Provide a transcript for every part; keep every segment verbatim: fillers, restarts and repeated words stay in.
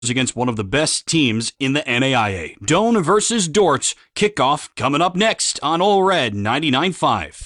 against one of the best teams in the N A I A. Doane versus Dordt. Kickoff coming up next on Ole Red ninety-nine point five.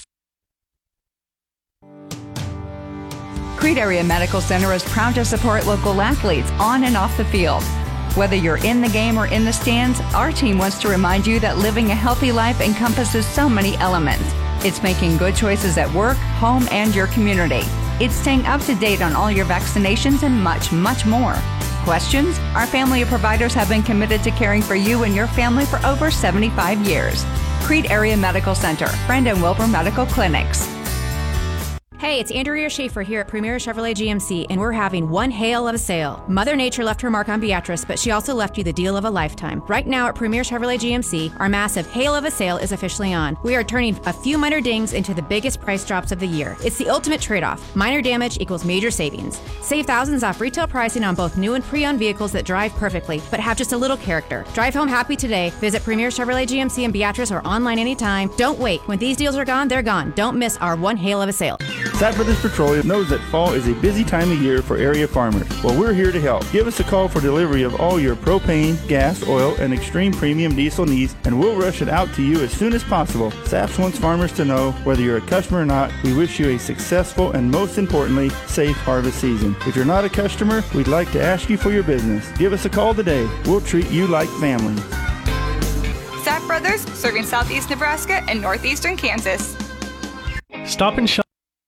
Crete Area Medical Center is proud to support local athletes on and off the field. Whether you're in the game or in the stands, our team wants to remind you that living a healthy life encompasses so many elements. It's making good choices at work, home, and your community. It's staying up to date on all your vaccinations and much, much more. Questions? Our family of providers have been committed to caring for you and your family for over seventy-five years. Crete Area Medical Center, Brandon Wilbur Medical Clinics. Hey, it's Andrea Schaefer here at Premier Chevrolet G M C, and we're having one hail of a sale. Mother Nature left her mark on Beatrice, but she also left you the deal of a lifetime. Right now at Premier Chevrolet G M C, our massive hail of a sale is officially on. We are turning a few minor dings into the biggest price drops of the year. It's the ultimate trade-off. Minor damage equals major savings. Save thousands off retail pricing on both new and pre-owned vehicles that drive perfectly, but have just a little character. Drive home happy today. Visit Premier Chevrolet G M C in Beatrice or online anytime. Don't wait. When these deals are gone, they're gone. Don't miss our one hail of a sale. Sapp Brothers Petroleum knows that fall is a busy time of year for area farmers. Well, we're here to help. Give us a call for delivery of all your propane, gas, oil, and extreme premium diesel needs, and we'll rush it out to you as soon as possible. Sapp wants farmers to know, whether you're a customer or not, we wish you a successful and, most importantly, safe harvest season. If you're not a customer, we'd like to ask you for your business. Give us a call today. We'll treat you like family. Sapp Brothers, serving southeast Nebraska and northeastern Kansas. Stop and Shop.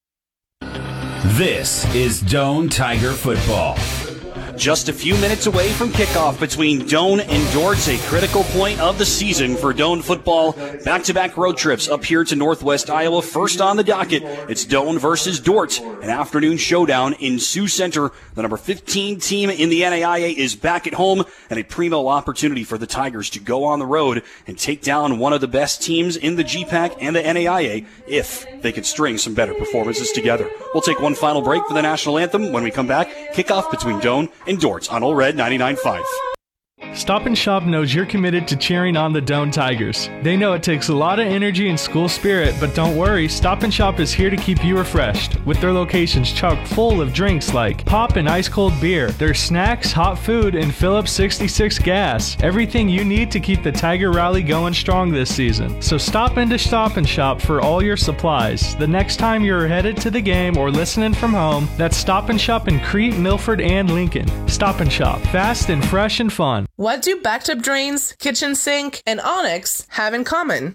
This is Doane Tiger football. Just a few minutes away from kickoff between Doane and Dordt, a critical point of the season for Doane football. Back-to-back road trips up here to Northwest Iowa. First on the docket, it's Doane versus Dordt, an afternoon showdown in Sioux Center. The number fifteen team in the N A I A is back at home, and a primo opportunity for the Tigers to go on the road and take down one of the best teams in the G PAC and the N A I A if they could string some better performances together. We'll take one final break for the national anthem. When we come back, kickoff between Doane and Dordt on Ole Red ninety-nine point five. Stop and Shop knows you're committed to cheering on the Doane Tigers. They know it takes a lot of energy and school spirit, but don't worry, Stop and Shop is here to keep you refreshed. With their locations chock full of drinks like pop and ice-cold beer, their snacks, hot food, and Phillips sixty-six gas. Everything you need to keep the Tiger Rally going strong this season. So stop into Stop and Shop for all your supplies. The next time you're headed to the game or listening from home, that's Stop and Shop in Crete, Milford, and Lincoln. Stop and Shop, fast and fresh and fun. What do bathtub drains, kitchen sink, and Onyx have in common?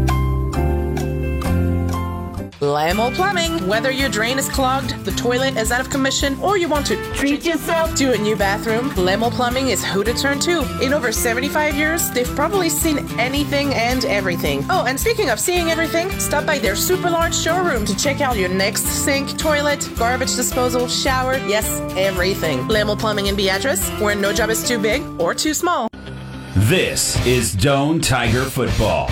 Lamo Plumbing. Whether your drain is clogged, the toilet is out of commission, or you want to treat yourself to a new bathroom, Lamo Plumbing is who to turn to. In over seventy-five years, they've probably seen anything and everything. Oh, and speaking of seeing everything, stop by their super large showroom to check out your next sink, toilet, garbage disposal, shower, yes, everything. Lamo Plumbing in Beatrice, where no job is too big or too small. This is Doane Tiger football.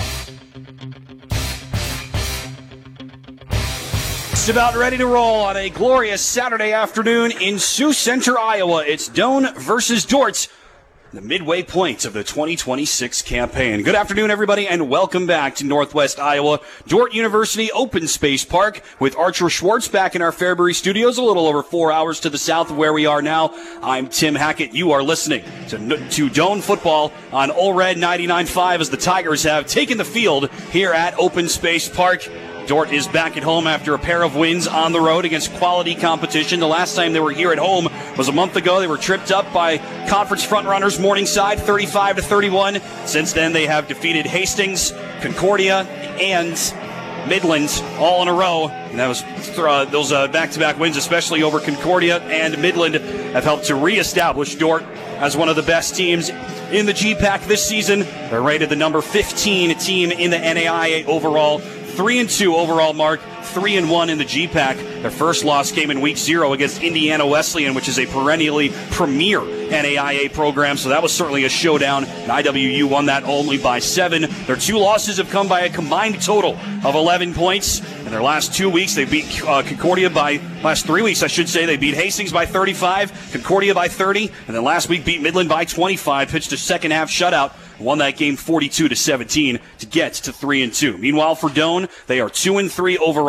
Just about ready to roll on a glorious Saturday afternoon in Sioux Center, Iowa. It's Doane versus Dordt, the midway point of the twenty twenty-six campaign. Good afternoon, everybody, and welcome back to Northwest Iowa. Dordt University Open Space Park with Archer Schwartz back in our Fairbury studios, a little over four hours to the south of where we are now. I'm Tim Hackett. You are listening to, to Doane football on Ole Red ninety-nine point five as the Tigers have taken the field here at Open Space Park. Dordt is back at home after a pair of wins on the road against quality competition. The last time they were here at home was a month ago. They were tripped up by conference frontrunners Morningside, thirty-five to thirty-one. Since then, they have defeated Hastings, Concordia, and Midland all in a row. And that was uh, those uh, back-to-back wins, especially over Concordia and Midland, have helped to reestablish Dordt as one of the best teams in the G PAC this season. They're rated the number fifteen team in the N A I A overall. Three and two overall mark, three and one in the G PAC. Their first loss came in week zero against Indiana Wesleyan, which is a perennially premier N A I A program, so that was certainly a showdown. And I W U won that only by seven. Their two losses have come by a combined total of eleven points. In their last two weeks, they beat uh, Concordia by, last three weeks, I should say, they beat Hastings by thirty-five, Concordia by thirty, and then last week beat Midland by twenty-five, pitched a second half shutout, won that game forty-two to seventeen to get to three and two. Meanwhile, for Doane, they are two and three overall.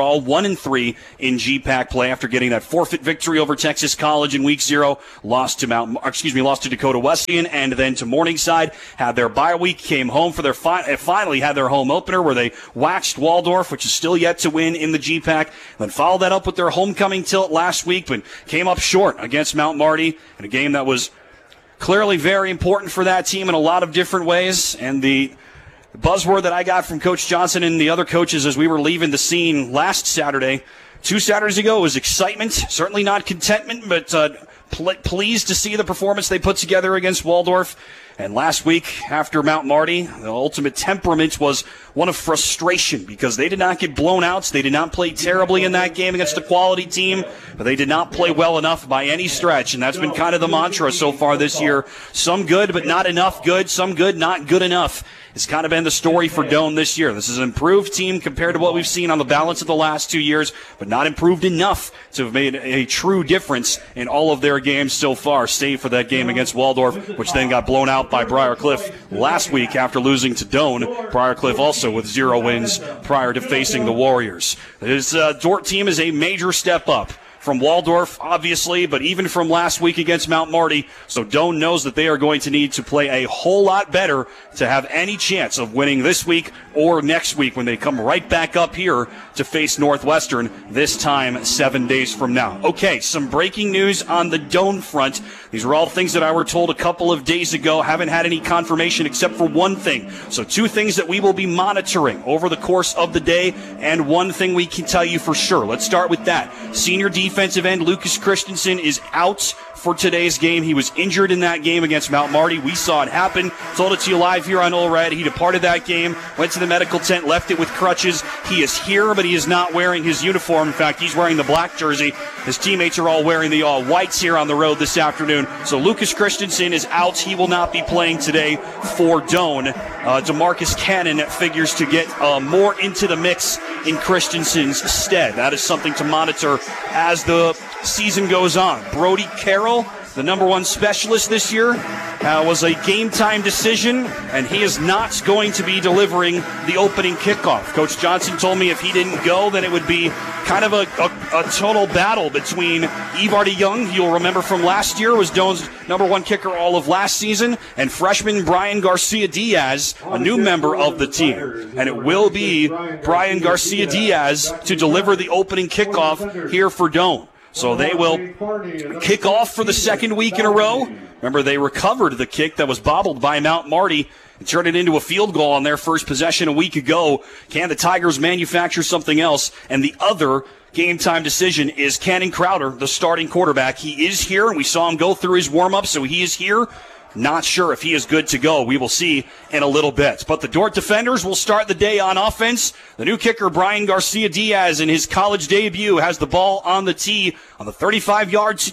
overall, one and three in G PAC play after getting that forfeit victory over Texas College in week zero, lost to Mount, excuse me, lost to Dakota Wesleyan, and then to Morningside. Had their bye week, came home for their fi- finally had their home opener where they waxed Waldorf, which is still yet to win in the G PAC. Then followed that up with their homecoming tilt last week, but came up short against Mount Marty in a game that was clearly very important for that team in a lot of different ways. And the buzzword that I got from Coach Johnson and the other coaches as we were leaving the scene last Saturday, two Saturdays ago, was excitement. Certainly not contentment, but uh, pl- pleased to see the performance they put together against Waldorf. And last week, after Mount Marty, the ultimate temperament was one of frustration because they did not get blown out. They did not play terribly in that game against a quality team, but they did not play well enough by any stretch. And that's been kind of the mantra so far this year. Some good, but not enough good. Some good, not good enough. It's kind of been the story for Doane this year. This is an improved team compared to what we've seen on the balance of the last two years, but not improved enough to have made a true difference in all of their games so far, save for that game against Waldorf, which then got blown out by Briar Cliff last week after losing to Doane. Briar Cliff also with zero wins prior to facing the Warriors. This uh, Dordt team is a major step up from Waldorf, obviously, but even from last week against Mount Marty. So Doane knows that they are going to need to play a whole lot better to have any chance of winning this week or next week when they come right back up here to face Northwestern, this time seven days from now. Okay, some breaking news on the Doane front. These were all things that I were told a couple of days ago. Haven't had any confirmation except for one thing. So two things that we will be monitoring over the course of the day, and one thing we can tell you for sure. Let's start with that. Senior defensive end Lucas Christensen is out for today's game. He was injured in that game against Mount Marty. We saw it happen. Told it to you live here on O R A D. He departed that game, went to the medical tent, left it with crutches. He is here, but he is not wearing his uniform. In fact, he's wearing the black jersey. His teammates are all wearing the all whites here on the road this afternoon. So Lucas Christensen is out. He will not be playing today for Doane. Uh, DeMarcus Cannon figures to get uh, more into the mix in Christensen's stead. That is something to monitor as the season goes on. Brody Carroll, the number one specialist this year, uh, was a game-time decision, and he is not going to be delivering the opening kickoff. Coach Johnson told me if he didn't go, then it would be kind of a, a, a total battle between Evardy Young, you'll remember from last year, was Doane's number one kicker all of last season, and freshman Brian Garcia-Diaz, a new member of the team. And it will be Brian Garcia-Diaz to deliver the opening kickoff here for Doane. So they will kick off for the second week in a row. Remember, they recovered the kick that was bobbled by Mount Marty and turned it into a field goal on their first possession a week ago. Can the Tigers manufacture something else? And the other game-time decision is Cannon Crowder, the starting quarterback. He is here, and we saw him go through his warm-up, so he is here. Not sure if he is good to go. We will see in a little bit. But the Dordt defenders will start the day on offense. The new kicker, Brian Garcia-Diaz, in his college debut, has the ball on the tee on the thirty-five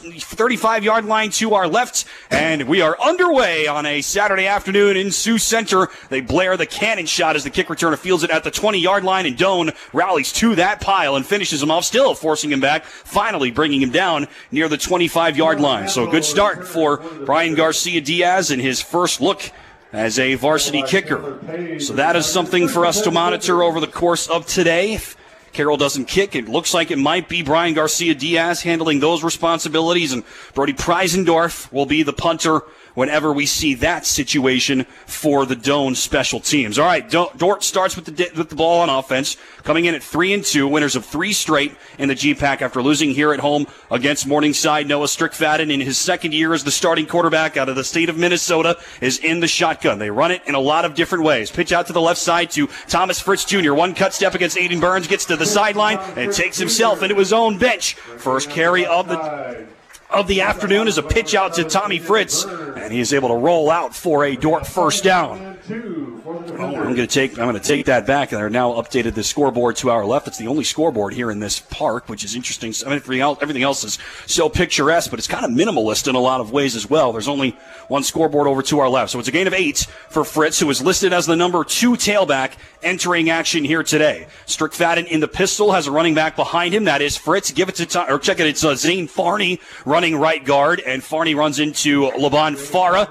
yard line to our left. And we are underway on a Saturday afternoon in Sioux Center. They blare the cannon shot as the kick returner fields it at the twenty-yard line, and Doane rallies to that pile and finishes him off, still forcing him back, finally bringing him down near the twenty-five yard line. So a good start for Brian Garcia-Diaz in his first look as a varsity kicker. So that is something for us to monitor over the course of today. If Carroll doesn't kick, it looks like it might be Brian Garcia-Diaz handling those responsibilities, and Brody Preisendorf will be the punter whenever we see that situation for the Doane special teams. All right, Dordt starts with the with the ball on offense, coming in at three and two, winners of three straight in the G PAC after losing here at home against Morningside. Noah Strickfaden, in his second year as the starting quarterback out of the state of Minnesota, is in the shotgun. They run it in a lot of different ways. Pitch out to the left side to Thomas Fritz Junior One cut step against Aiden Burns, gets to the sideline and takes himself into his own bench. First carry of the of the afternoon is a pitch out to Tommy Fritz, and he is able to roll out for a Dordt first down. Oh, I'm going to take I'm going to take that back, and they're now updated the scoreboard to our left. It's the only scoreboard here in this park, which is interesting. I mean, everything else, everything else is so picturesque, but it's kind of minimalist in a lot of ways as well. There's only one scoreboard over to our left, so it's a gain of eight for Fritz, who is listed as the number two tailback entering action here today. Strickfaden in the pistol has a running back behind him. That is Fritz. Give it to Tom, or check it. It's uh, Zane Farney running right guard, and Farney runs into Laban Farah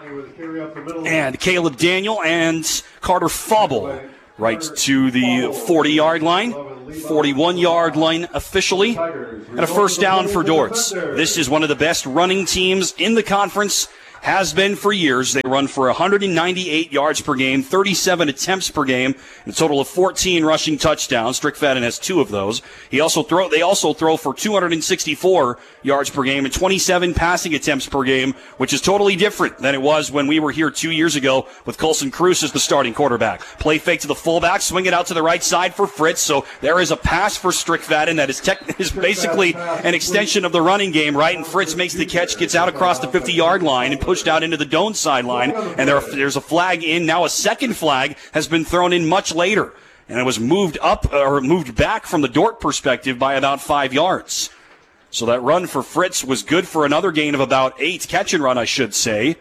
and Caleb Daniel and Carter Fauble right to the forty yard line. forty-one-yard line officially, and a first down for Dortz. This is one of the best running teams in the conference. Has been for years. They run for one hundred ninety-eight yards per game, thirty-seven attempts per game, and a total of fourteen rushing touchdowns. Strickfaden has two of those. He also throw. They also throw for two hundred sixty-four yards per game and twenty-seven passing attempts per game, which is totally different than it was when we were here two years ago with Colson Cruz as the starting quarterback. Play fake to the fullback, swing it out to the right side for Fritz. So there is a pass for Strickfaden that is, tech, is basically an extension of the running game, right? And Fritz makes the catch, gets out across the fifty-yard line, and pushed out into the Doan sideline, and there, there's a flag in. Now a second flag has been thrown in much later, and it was moved up or moved back from the Dordt perspective by about five yards. So that run for Fritz was good for another gain of about eight. Catch and run, I should say.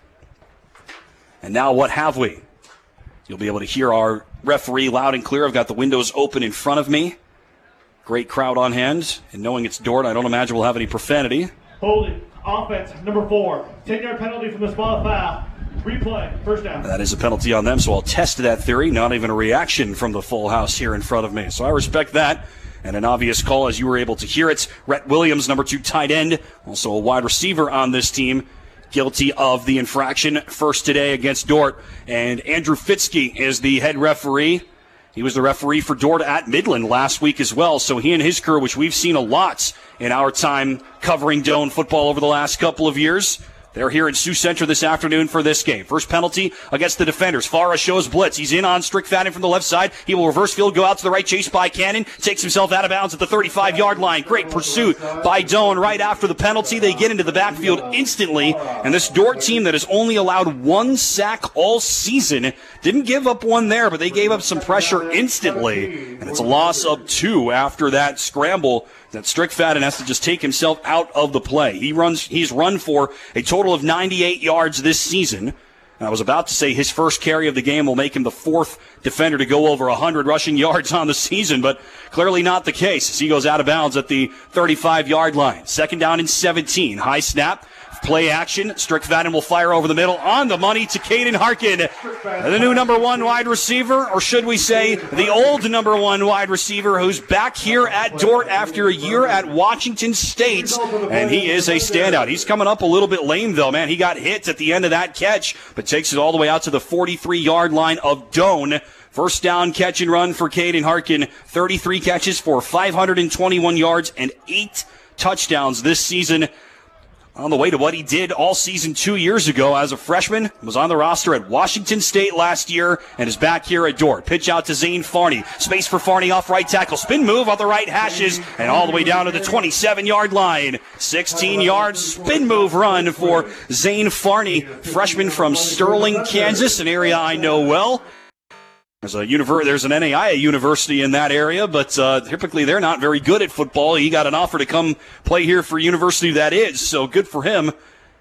And now what have we? You'll be able to hear our referee loud and clear. I've got the windows open in front of me. Great crowd on hand, and knowing it's Dordt, I don't imagine we'll have any profanity. Hold it. Offense, number four. ten-yard penalty from the spot foul. Replay, first down. That is a penalty on them, so I'll test that theory. Not even a reaction from the full house here in front of me. So I respect that. And an obvious call as you were able to hear it. Rhett Williams, number two tight end, also a wide receiver on this team, guilty of the infraction first today against Dordt. And Andrew Fitzke is the head referee. He was the referee for Dordt at Midland last week as well. So he and his crew, which we've seen a lot in our time covering Doan football over the last couple of years, they're here in Sioux Center this afternoon for this game. First penalty against the defenders. Farah shows blitz. He's in on Strickfaden from the left side. He will reverse field, go out to the right, chased by Cannon. Takes himself out of bounds at the thirty-five-yard line. Great pursuit by Doan right after the penalty. They get into the backfield instantly. And this Dordt team that has only allowed one sack all season didn't give up one there, but they gave up some pressure instantly. And it's a loss of two after that scramble that Strickfaden has to just take himself out of the play. He runs, he's run for a total of ninety-eight yards this season. And I was about to say his first carry of the game will make him the fourth defender to go over one hundred rushing yards on the season, but clearly not the case as he goes out of bounds at the thirty-five-yard line. Second down and seventeen. High snap. Play action. Strickfaden will fire over the middle on the money to Caden Harkin, the new number one wide receiver, or should we say the old number one wide receiver who's back here at Dordt after a year at Washington State, and he is a standout. He's coming up a little bit lame, though, man. He got hit at the end of that catch, but takes it all the way out to the forty-three-yard line of Doan. First down catch and run for Caden Harkin. thirty-three catches for five hundred twenty-one yards and eight touchdowns this season. On the way to what he did all season two years ago as a freshman, was on the roster at Washington State last year and is back here at Dordt. Pitch out to Zane Farney. Space for Farney off right tackle. Spin move on the right hashes and all the way down to the twenty-seven-yard line. sixteen-yard spin move run for Zane Farney, freshman from Sterling, Kansas, an area I know well. There's a univer- There's an N A I A university in that area, but uh, typically they're not very good at football. He got an offer to come play here for a university that is, so good for him.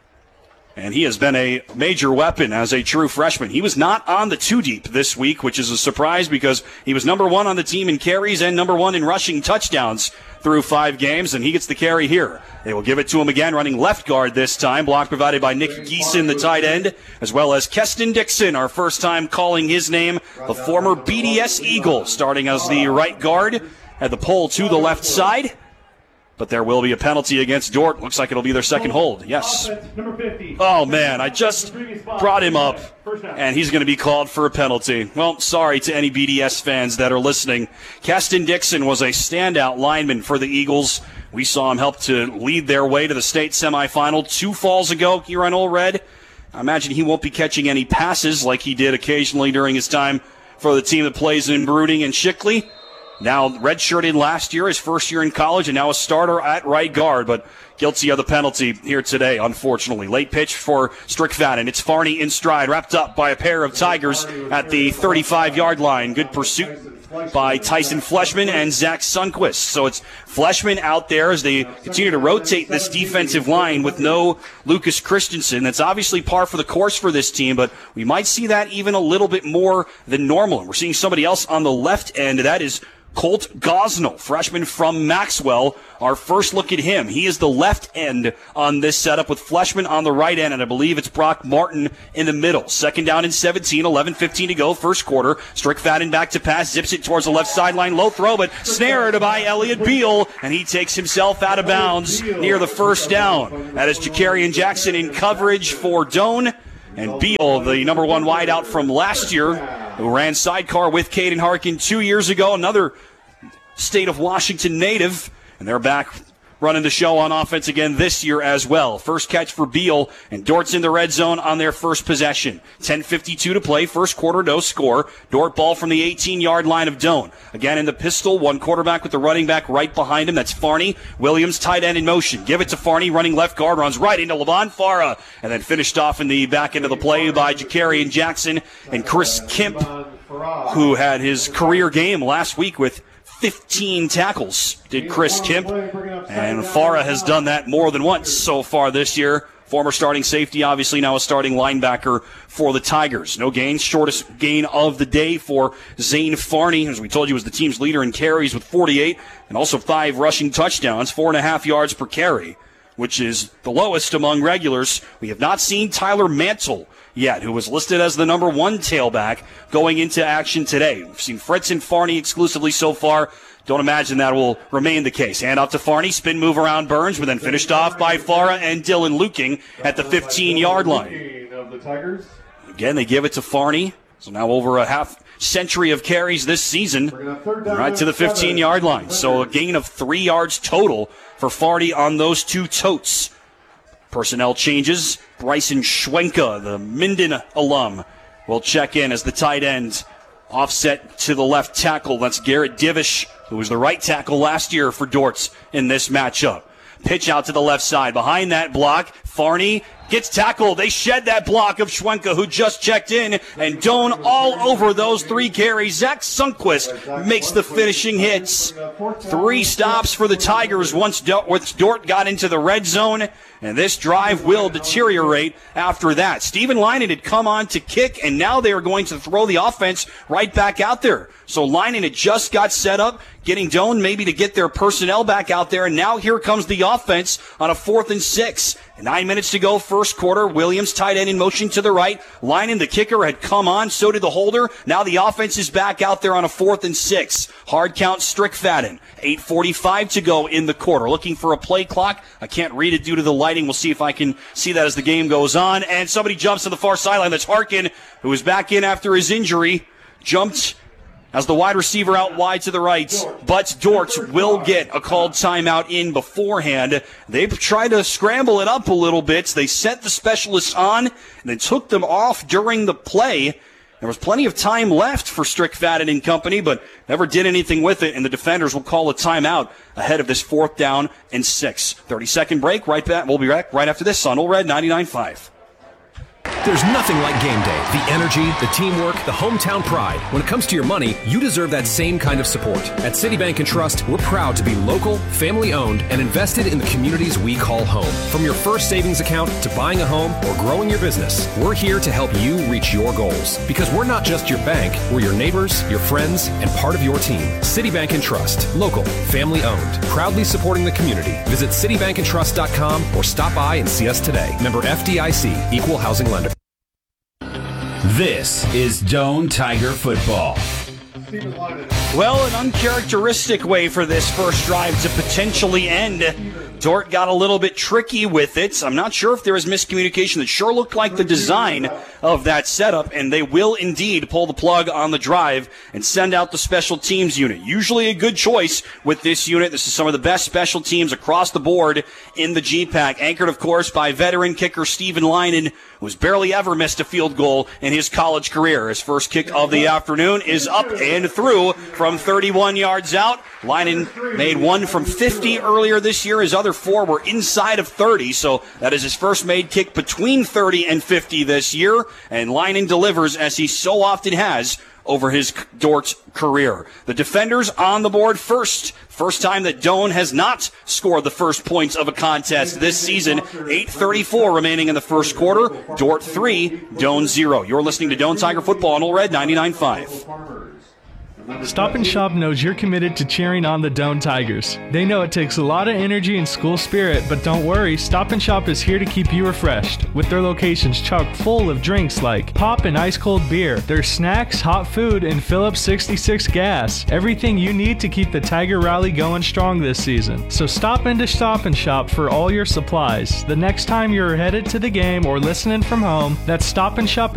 And he has been a major weapon as a true freshman. He was not on the two-deep this week, which is a surprise because he was number one on the team in carries and number one in rushing touchdowns through five games, and he gets the carry here. They will give it to him again, running left guard this time. Block provided by Nick Geeson, the tight end, as well as Keston Dixon, our first time calling his name, the former B D S Eagle, starting as the right guard at the pole to the left side. But there will be a penalty against Dordt. Looks like it'll be their second hold. Yes. Oh, man, I just brought him up, and he's going to be called for a penalty. Well, sorry to any B D S fans that are listening. Keston Dixon was a standout lineman for the Eagles. We saw him help to lead their way to the state semifinal two falls ago here on Ole Red. I imagine he won't be catching any passes like he did occasionally during his time for the team that plays in Brooding and Shickley. Now redshirted last year, his first year in college, and now a starter at right guard, but guilty of the penalty here today, unfortunately. Late pitch for Strickfaden. It's Farney in stride, wrapped up by a pair of Tigers at the thirty-five-yard line. Good pursuit by Tyson Fleshman and Zach Sundquist. So it's Fleshman out there as they continue to rotate this defensive line with no Lucas Christensen. That's obviously par for the course for this team, but we might see that even a little bit more than normal. We're seeing somebody else on the left end. That is Colt Gosnell, freshman from Maxwell. Our first look at him. He is the left end on this setup with Fleshman on the right end, and I believe it's Brock Martin in the middle. Second down and seventeen, eleven fifteen to go, first quarter. Strickfaden back to pass, zips it towards the left sideline. Low throw, but snared by Elliott Beal, and he takes himself out of bounds near the first down. That is Jakarian Jackson in coverage for Doane. And Beal, the number one wideout from last year, who ran sidecar with Caden Harkin two years ago, another state of Washington native, and they're back running the show on offense again this year as well. First catch for Beal, and Dort's in the red zone on their first possession. ten fifty-two to play, first quarter, no score. Dort ball from the eighteen-yard line of Doane. Again in the pistol, one quarterback with the running back right behind him. That's Farney. Williams, tight end in motion. Give it to Farney, running left guard, runs right into Levon Farah, and then finished off in the back end of the play by Jakarian Jackson and Chris Kemp, who had his career game last week with fifteen tackles, did Chris Kemp, and Farah has done that more than once so far this year. Former starting safety, obviously now a starting linebacker for the Tigers. No gain, shortest gain of the day for Zane Farney, as we told you, was the team's leader in carries with forty-eight, and also five rushing touchdowns, four and a half yards per carry, which is the lowest among regulars. We have not seen Tyler Mantle yet, who was listed as the number one tailback going into action today. We've seen Fritz and Farney exclusively so far. Don't imagine that will remain the case. Hand off to Farney, spin move around Burns, but then finished off by Farah and Dylan Luking at the fifteen-yard line. Again, they give it to Farney. So now over a half century of carries this season, right to the fifteen-yard line. So a gain of three yards total for Farney on those two totes. Personnel changes. Bryson Schwenka, the Minden alum, will check in as the tight end. Offset to the left tackle. That's Garrett Divish, who was the right tackle last year for Dortz in this matchup. Pitch out to the left side. Behind that block, Farney gets tackled. They shed that block of Schwenka, who just checked in, and Doane all over those three carries. Zach Sundquist makes the finishing hits. Three stops for the Tigers once Dort got into the red zone, and this drive will deteriorate after that. Steven Leinen had come on to kick, and now they are going to throw the offense right back out there. So Leinen had just got set up, getting Doane maybe to get their personnel back out there, and now here comes the offense on a fourth and six. Nine minutes to go, first quarter. Williams, tight end in motion to the right. Leinen, the kicker, had come on. So did the holder. Now the offense is back out there on a fourth and six. Hard count, Strickfaden. eight forty-five to go in the quarter. Looking for a play clock. I can't read it due to the lighting. We'll see if I can see that as the game goes on. And somebody jumps to the far sideline. That's Harkin, who is back in after his injury. Jumped as the wide receiver out wide to the right, but Dort will get a called timeout in beforehand. They've tried to scramble it up a little bit. They sent the specialists on and then took them off during the play. There was plenty of time left for Strickfaden and company, but never did anything with it, and the defenders will call a timeout ahead of this fourth down and six. thirty-second break, right back. We'll be back right after this on Ole Red ninety-nine point five. There's nothing like game day. The energy, the teamwork, the hometown pride. When it comes to your money, you deserve that same kind of support. At Citibank and Trust, we're proud to be local, family-owned, and invested in the communities we call home. From your first savings account to buying a home or growing your business, we're here to help you reach your goals. Because we're not just your bank, we're your neighbors, your friends, and part of your team. Citibank and Trust. Local, family-owned. Proudly supporting the community. Visit citibank and trust dot com or stop by and see us today. Member F D I C. Equal Housing Lender. This is Doane Tiger football. Well, an uncharacteristic way for this first drive to potentially end. Dort got a little bit tricky with it. I'm not sure if there was miscommunication. It sure looked like the design of that setup, and they will indeed pull the plug on the drive and send out the special teams unit. Usually a good choice with this unit. This is some of the best special teams across the board in the G PAC, anchored, of course, by veteran kicker Steven Leinen, who's barely ever missed a field goal in his college career. His first kick of the afternoon is up and through from thirty-one yards out. Leinen made one from fifty earlier this year. His other four were inside of thirty, so that is his first made kick between thirty and fifty this year. And Leinen delivers, as he so often has over his Dort career. The defenders on the board first. First time that Doane has not scored the first points of a contest this season. eight thirty-four remaining in the first quarter. Dort three, Doane zero. You're listening to Doane Tiger Football on Ole Red ninety-nine point five. Stop and Shop knows you're committed to cheering on the Doane Tigers. They know it takes a lot of energy and school spirit, but don't worry, Stop and Shop is here to keep you refreshed. With their locations chock full of drinks like pop and ice cold beer, their snacks, hot food, and Phillips sixty-six gas. Everything you need to keep the Tiger Rally going strong this season. So stop into Stop and Shop for all your supplies. The next time you're headed to the game or listening from home, that's Stop and Shop